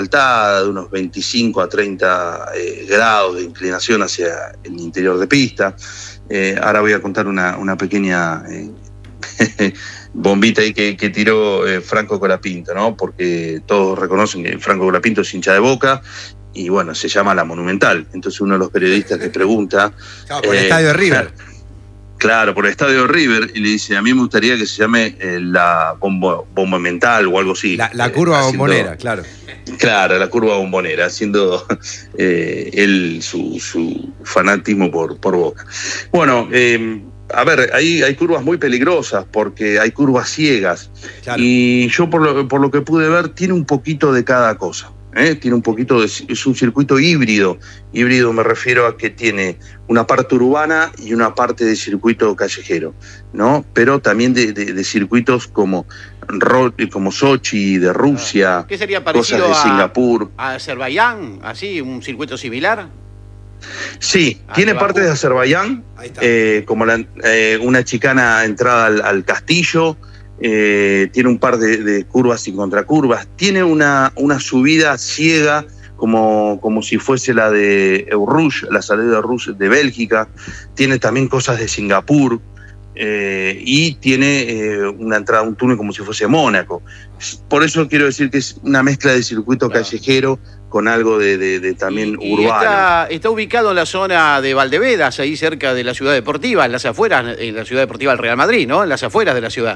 de unos 25 a 30 grados de inclinación hacia el interior de pista. Ahora voy a contar una pequeña bombita ahí que tiró Franco Colapinto, ¿no? Porque todos reconocen que Franco Colapinto es hincha de Boca y bueno, se llama La Monumental. Entonces uno de los periodistas le pregunta... por el estadio de River. Claro, por el estadio de River, y le dice, a mí me gustaría que se llame la bomba mental o algo así. La curva bombonera, claro. Claro, la curva bombonera, haciendo él su fanatismo por Boca. Bueno, a ver, hay curvas muy peligrosas porque hay curvas ciegas. Claro. Y yo por lo que pude ver, tiene un poquito de cada cosa. Tiene un poquito es un circuito híbrido. Híbrido me refiero a que tiene una parte urbana y una parte de circuito callejero, ¿no? Pero también de circuitos como Sochi, de Rusia, ¿qué sería parecido cosas de Singapur? ¿A Azerbaiyán? ¿Así? ¿Un circuito similar? Sí, tiene parte de Azerbaiyán, como una chicana entrada al castillo. Tiene un par de curvas y contracurvas, tiene una subida ciega como si fuese la de Eau-Rouge, la salida de Eau-Rouge de Bélgica, tiene también cosas de Singapur y tiene una entrada, un túnel como si fuese Mónaco. Por eso quiero decir que es una mezcla de circuito callejero con algo de también urbano. Está ubicado en la zona de Valdevedas, ahí cerca de la ciudad deportiva, en las afueras, en la ciudad deportiva del Real Madrid, ¿no? En las afueras de la ciudad.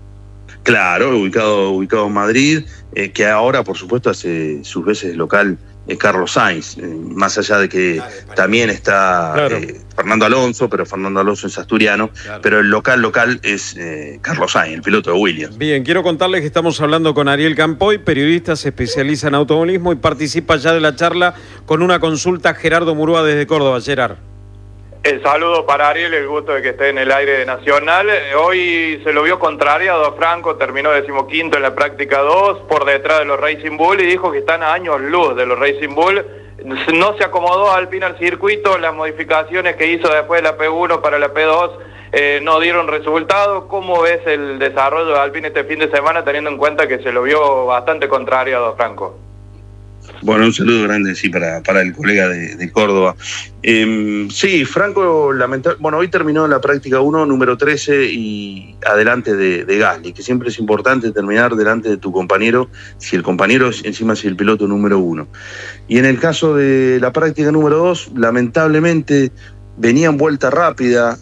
Claro, ubicado en Madrid, que ahora, por supuesto, hace sus veces local Carlos Sainz, más allá de que también está Fernando Alonso, pero Fernando Alonso es asturiano, pero el local es Carlos Sainz, el piloto de Williams. Bien, quiero contarles que estamos hablando con Ariel Campoy, periodista, se especializa en automovilismo y participa ya de la charla con una consulta Gerardo Murúa desde Córdoba. Gerard. El saludo para Ariel, el gusto de que esté en el aire de Nacional. Hoy se lo vio contrariado a Franco, terminó 15º en la práctica 2, por detrás de los Racing Bull, y dijo que están a años luz de los Racing Bull. No se acomodó Alpine al circuito, las modificaciones que hizo después de la P1 para la P2 no dieron resultado. ¿Cómo ves el desarrollo de Alpine este fin de semana, teniendo en cuenta que se lo vio bastante contrariado a Franco? Bueno, un saludo grande, sí, para el colega de Córdoba. Sí, Franco, bueno, hoy terminó la práctica 1, número 13, y adelante de Gasly, que siempre es importante terminar delante de tu compañero, si el compañero encima es el piloto número 1. Y en el caso de la práctica número 2, lamentablemente venía en vuelta rápida,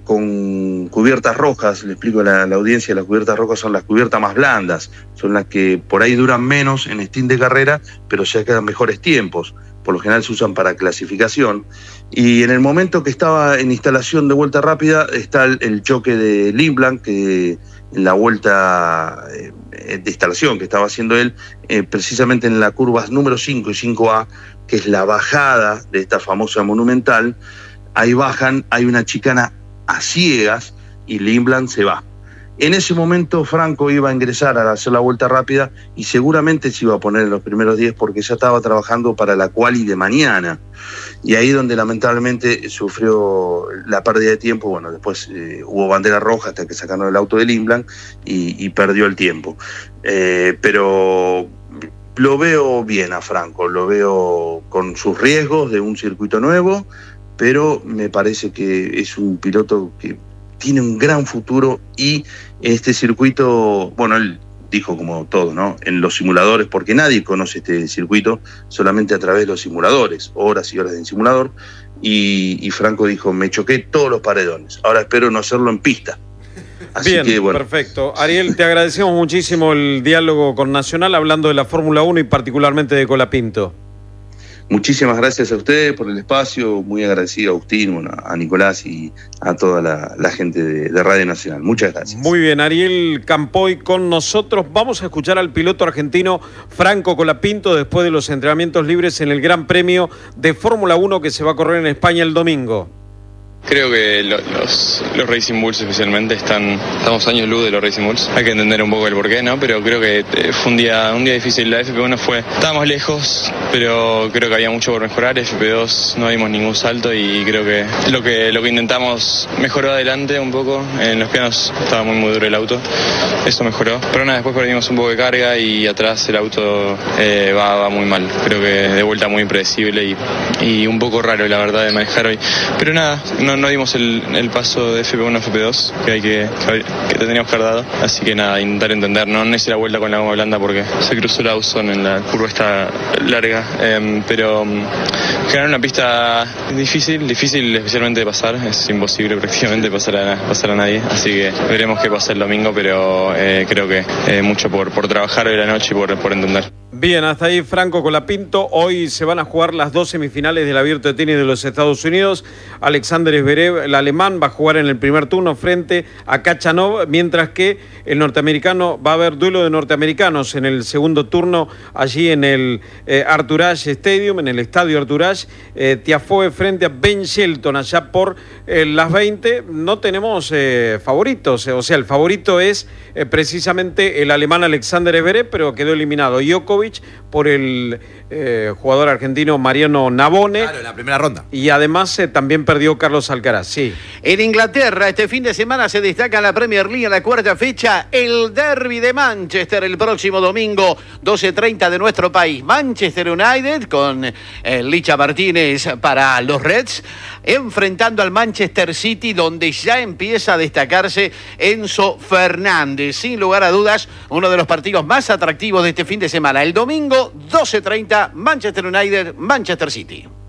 con cubiertas rojas. Le explico a la audiencia, las cubiertas rojas son las cubiertas más blandas, son las que por ahí duran menos en stint de carrera, pero se quedan mejores tiempos. Por lo general se usan para clasificación. Y en el momento que estaba en instalación de vuelta rápida está el choque de Lindblad, que en la vuelta de instalación que estaba haciendo él, precisamente en las curvas número 5 y 5A, que es la bajada de esta famosa Monumental. Ahí bajan, hay una chicana a ciegas y Lindblad se va. En ese momento Franco iba a ingresar a hacer la vuelta rápida y seguramente se iba a poner en los primeros 10 porque ya estaba trabajando para la quali de mañana. Y ahí donde lamentablemente sufrió la pérdida de tiempo. Bueno, después hubo bandera roja hasta que sacaron el auto de Lindblad y perdió el tiempo. Pero lo veo bien a Franco, lo veo con sus riesgos de un circuito nuevo, pero me parece que es un piloto que tiene un gran futuro y este circuito, bueno, él dijo como todo, ¿no? En los simuladores, porque nadie conoce este circuito, solamente a través de los simuladores, horas y horas de simulador, y Franco dijo, me choqué todos los paredones, ahora espero no hacerlo en pista. Así bien, que, bueno. Perfecto. Ariel, te agradecemos muchísimo el diálogo con Nacional, hablando de la Fórmula 1 y particularmente de Colapinto. Muchísimas gracias a ustedes por el espacio, muy agradecido a Agustín, bueno, a Nicolás y a toda la gente de Radio Nacional. Muchas gracias. Muy bien, Ariel Campoy con nosotros. Vamos a escuchar al piloto argentino Franco Colapinto después de los entrenamientos libres en el Gran Premio de Fórmula 1 que se va a correr en España el domingo. Creo que los Racing Bulls especialmente estamos años luz de los Racing Bulls. Hay que entender un poco el porqué, ¿no? Pero creo que fue un día difícil. La FP1 estábamos lejos, pero creo que había mucho por mejorar. FP2 no dimos ningún salto y creo que lo que intentamos mejoró adelante un poco. En los pianos estaba muy duro el auto. Eso mejoró. Pero nada, después perdimos un poco de carga y atrás el auto va muy mal. Creo que de vuelta muy impredecible y un poco raro, la verdad, de manejar hoy. Pero nada, no dimos el paso de FP1 a FP2 que teníamos que haber dado. Así que nada, intentar entender. No hice la vuelta con la goma blanda porque se cruzó la Austin en la curva esta larga. Pero generar una pista difícil especialmente de pasar. Es imposible prácticamente pasar a nadie. Así que veremos qué pasa el domingo, pero creo que mucho por trabajar hoy la noche y por entender. Bien, hasta ahí Franco Colapinto. Hoy se van a jugar las 2 semifinales del Abierto de Tenis de los Estados Unidos. Alexander Zverev, el alemán, va a jugar en el primer turno frente a Khachanov, mientras que el norteamericano, va a haber duelo de norteamericanos en el segundo turno allí en el Arthur Ashe Stadium, en el estadio Arthur Ashe. Tiafoe frente a Ben Shelton allá por las 20. No tenemos favoritos, o sea, el favorito es precisamente el alemán Alexander Zverev, pero quedó eliminado Djokovic por el jugador argentino Mariano Navone. Claro, en la primera ronda. Y además también perdió Carlos Alcaraz, sí. En Inglaterra, este fin de semana se destaca en la Premier League en la cuarta fecha el derbi de Manchester el próximo domingo, 12:30 de nuestro país. Manchester United con Licha Martínez para los Reds, enfrentando al Manchester City, donde ya empieza a destacarse Enzo Fernández. Sin lugar a dudas, uno de los partidos más atractivos de este fin de semana. El domingo, 12:30, Manchester United, Manchester City.